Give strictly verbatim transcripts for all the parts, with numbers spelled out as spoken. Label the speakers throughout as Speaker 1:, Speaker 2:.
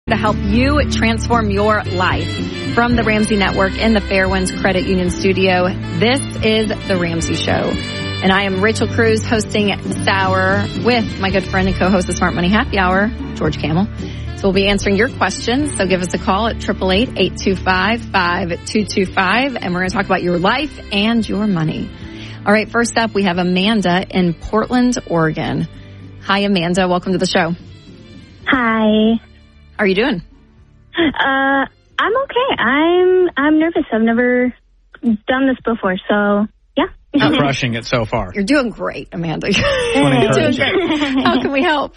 Speaker 1: to help you transform your life. From the Ramsey Network in the Fairwinds Credit Union studio, this is The Ramsey Show. And I am Rachel Cruz hosting this hour with my good friend and co-host of Smart Money Happy Hour, George Kamel. So we'll be answering your questions. So give us a call at eight eight eight, eight two five, five two two five. And we're going to talk about your life and your money. All right, first up, we have Amanda in Portland, Oregon. Hi, Amanda. Welcome to the show.
Speaker 2: Hi.
Speaker 1: How are you doing?
Speaker 2: Uh, I'm okay. I'm I'm nervous. I've never done this before, so yeah.
Speaker 3: I'm crushing it so far.
Speaker 1: You're doing great, Amanda.
Speaker 3: You're doing great.
Speaker 1: How can we help?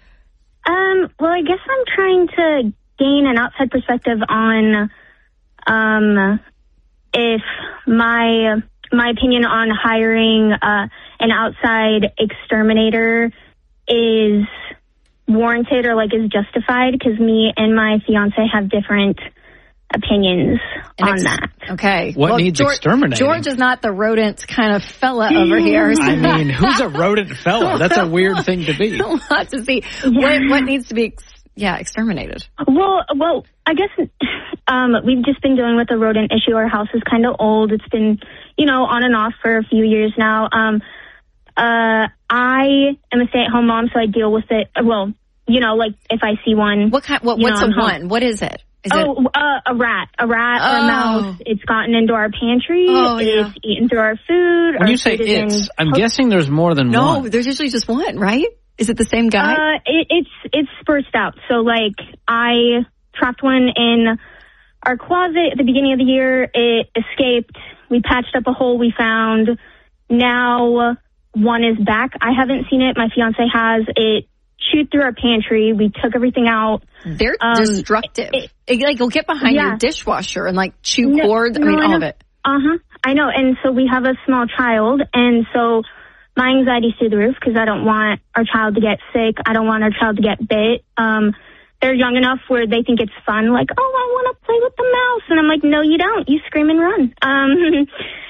Speaker 2: Um, well, I guess I'm trying to gain an outside perspective on um, if my my opinion on hiring uh, an outside exterminator is warranted or like is justified, because me and my fiance have different opinions
Speaker 1: An
Speaker 2: on
Speaker 1: ex-
Speaker 2: that.
Speaker 1: Okay.
Speaker 3: What
Speaker 1: well,
Speaker 3: needs
Speaker 1: George,
Speaker 3: exterminating?
Speaker 1: George is not the rodent kind of fella over here. So
Speaker 3: I mean, who's a rodent fella? That's a weird thing to be.
Speaker 1: a lot to see. What, what needs to be, ex- yeah, exterminated?
Speaker 2: Well, well, I guess um, we've just been dealing with a rodent issue. Our house is kind of old. It's been, you know, on and off for a few years now. Um, uh, I am a stay-at-home mom, so I deal with it. Well, you know, like if I see one.
Speaker 1: What kind? What,
Speaker 2: you
Speaker 1: what's
Speaker 2: know,
Speaker 1: a
Speaker 2: I'm home.
Speaker 1: one? What is it? Is
Speaker 2: Oh,
Speaker 1: it?
Speaker 2: uh, a rat, a rat or
Speaker 1: Oh.
Speaker 2: a mouse. It's gotten into our pantry.
Speaker 1: Oh, yeah.
Speaker 2: It's eaten through our food.
Speaker 3: When
Speaker 2: our
Speaker 3: you say
Speaker 2: food is in
Speaker 3: it's, I'm
Speaker 2: post-
Speaker 3: guessing there's more than
Speaker 1: No,
Speaker 3: one.
Speaker 1: there's usually just one, right? Is it the same guy?
Speaker 2: Uh, it, it's it's spurced out. So like I trapped one in our closet at the beginning of the year. It escaped. We patched up a hole we found. Now one is back. I haven't seen it. My fiance has. It chewed through our pantry. We took everything out.
Speaker 1: They're
Speaker 2: um,
Speaker 1: destructive.
Speaker 2: it-
Speaker 1: It, like, you'll get behind
Speaker 2: Yeah.
Speaker 1: your dishwasher and, like, chew
Speaker 2: No,
Speaker 1: cords. I
Speaker 2: no,
Speaker 1: mean,
Speaker 2: I
Speaker 1: all
Speaker 2: know.
Speaker 1: of it.
Speaker 2: Uh-huh. I know. And so we have a small child. And so my anxiety's through the roof because I don't want our child to get sick. I don't want our child to get bit. Um, they're young enough where they think it's fun. Like, oh, I want to play with the mouse. And I'm like, no, you don't. You scream and run. Um,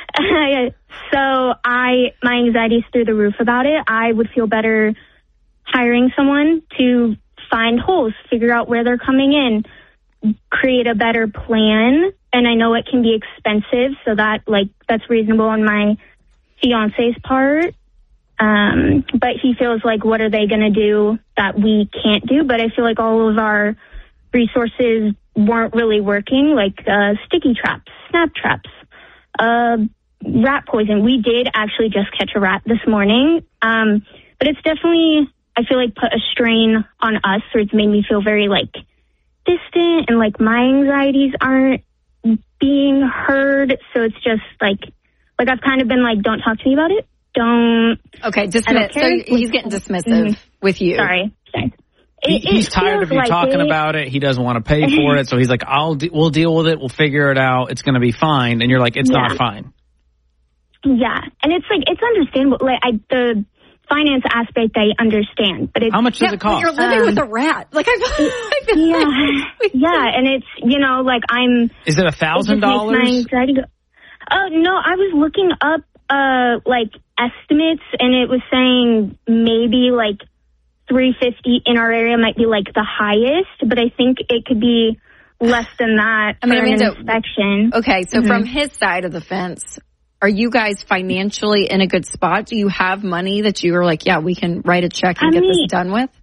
Speaker 2: so I, my anxiety's through the roof about it. I would feel better hiring someone to find holes, figure out where they're coming in, create a better plan. And I know it can be expensive, so that like that's reasonable on my fiance's part. Um, but he feels like, what are they going to do that we can't do? But I feel like all of our resources weren't really working, like uh, sticky traps, snap traps, uh, rat poison. We did actually just catch a rat this morning, um, but it's definitely, I feel like, put a strain on us, or it's made me feel very like distant, and like my anxieties aren't being heard. So it's just like, like I've kind of been like, don't talk to me about it. Don't.
Speaker 1: Okay,
Speaker 2: I
Speaker 1: dismiss.
Speaker 2: don't
Speaker 1: So
Speaker 2: care.
Speaker 1: he's getting dismissive
Speaker 2: Mhm.
Speaker 1: with you.
Speaker 2: Sorry. Sorry.
Speaker 3: He,
Speaker 2: It- it
Speaker 3: he's tired of
Speaker 2: feels
Speaker 3: you
Speaker 2: like
Speaker 3: talking
Speaker 2: it.
Speaker 3: about it. He doesn't want to pay for it. So he's like, I'll de- we'll deal with it. We'll figure it out. It's going to be fine. And you're like, it's
Speaker 2: Yeah.
Speaker 3: not fine.
Speaker 2: Yeah, and it's like it's understandable. Like I, the finance aspect, I understand, but it's
Speaker 3: How much does
Speaker 1: Yeah,
Speaker 3: it cost?
Speaker 1: but you're living
Speaker 2: Um,
Speaker 1: with a rat. Like, I, I feel
Speaker 2: yeah,
Speaker 1: like
Speaker 2: yeah, and it's you know like I'm.
Speaker 3: Is it a
Speaker 2: It
Speaker 3: thousand
Speaker 2: just makes my
Speaker 3: dollars?
Speaker 2: anxiety go. Oh no, I was looking up uh like estimates, and it was saying maybe like three fifty in our area might be like the highest, but I think it could be less than that
Speaker 1: I mean,
Speaker 2: for
Speaker 1: Amanda,
Speaker 2: an inspection.
Speaker 1: Okay, so
Speaker 2: Mhm.
Speaker 1: from his side of the fence, are you guys financially in a good spot? Do you have money that you are like, yeah, we can write a check and
Speaker 2: I
Speaker 1: get
Speaker 2: mean-
Speaker 1: this done with?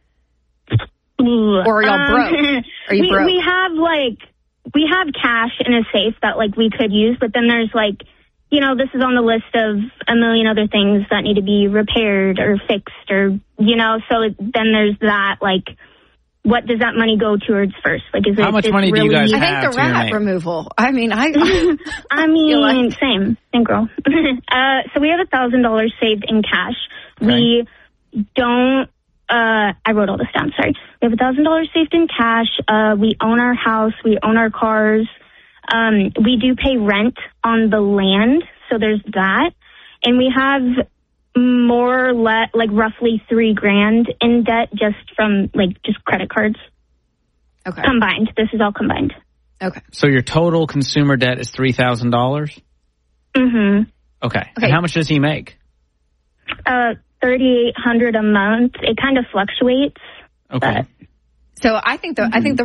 Speaker 2: Ooh,
Speaker 1: Or are y'all
Speaker 2: um,
Speaker 1: broke? Are you
Speaker 2: we,
Speaker 1: broke?
Speaker 2: We have like we have cash in a safe that like we could use, but then there's like you know this is on the list of a million other things that need to be repaired or fixed, or you know so it, then there's that like what does that money go towards first? Like is
Speaker 3: How
Speaker 2: it
Speaker 3: much
Speaker 2: just
Speaker 3: money do you
Speaker 2: really
Speaker 3: guys
Speaker 1: I
Speaker 3: have
Speaker 1: think the
Speaker 3: to your
Speaker 1: rat
Speaker 3: name?
Speaker 1: removal. I mean, I.
Speaker 2: I mean,
Speaker 1: like-
Speaker 2: same, same girl. uh, so we have a thousand dollars saved in cash.
Speaker 3: Okay.
Speaker 2: We don't. Uh, I wrote all this down. Sorry. We have a thousand dollars saved in cash. Uh, we own our house. We own our cars. Um, we do pay rent on the land, so there's that, and we have more or less, like roughly three grand in debt just from like just credit cards
Speaker 1: Okay.
Speaker 2: combined. This is all combined.
Speaker 1: Okay.
Speaker 3: So your total consumer debt is three thousand dollars?
Speaker 2: Mm-hmm.
Speaker 3: Okay.
Speaker 1: Okay.
Speaker 3: And how much does he make?
Speaker 2: Uh, thirty-eight hundred a month. It kind of fluctuates.
Speaker 3: Okay.
Speaker 2: But
Speaker 1: So I think the I think the